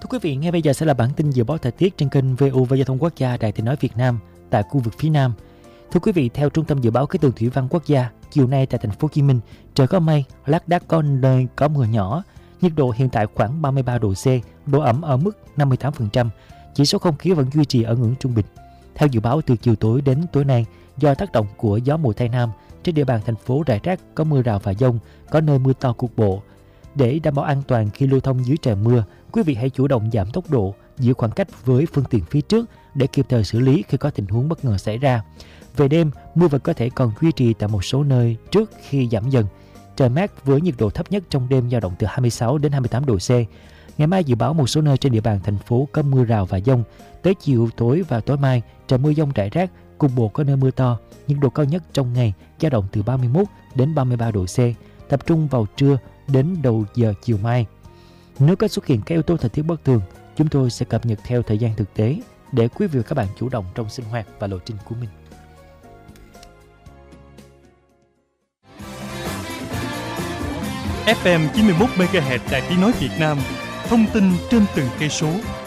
quý vị, ngay bây giờ sẽ là bản tin dự báo thời tiết trên kênh VOV Giao thông Quốc gia Đài Tiếng nói Việt Nam tại khu vực phía Nam. Thưa quý vị, theo Trung tâm Dự báo Khí tượng Thủy văn Quốc gia, chiều nay tại thành phố Hồ Chí Minh trời có mây, lác đác có nơi có mưa nhỏ. Nhiệt độ hiện tại khoảng 33 độ C, độ ẩm ở mức 58%, chỉ số không khí vẫn duy trì ở ngưỡng trung bình. Theo dự báo, từ chiều tối đến tối nay, do tác động của gió mùa Tây Nam, trên địa bàn thành phố rải rác có mưa rào và dông, có nơi mưa to cục bộ. Để đảm bảo an toàn khi lưu thông dưới trời mưa, quý vị hãy chủ động giảm tốc độ, giữ khoảng cách với phương tiện phía trước để kịp thời xử lý khi có tình huống bất ngờ xảy ra. Về đêm, mưa vẫn có thể còn duy trì tại một số nơi trước khi giảm dần. Trời mát với nhiệt độ thấp nhất trong đêm dao động từ 26 đến 28 độ C. Ngày mai dự báo một số nơi trên địa bàn thành phố có mưa rào và dông. Tới chiều tối và tối mai, trời mưa dông rải rác, cục bộ có nơi mưa to. Nhiệt độ cao nhất trong ngày dao động từ 31 đến 33 độ C, tập trung vào trưa đến đầu giờ chiều mai. Nếu có xuất hiện các yếu tố thời tiết bất thường, chúng tôi sẽ cập nhật theo thời gian thực tế để quý vị và các bạn chủ động trong sinh hoạt và lộ trình của mình. FM 91 MHz Đài Tiếng nói Việt Nam, thông tin trên từng cây số.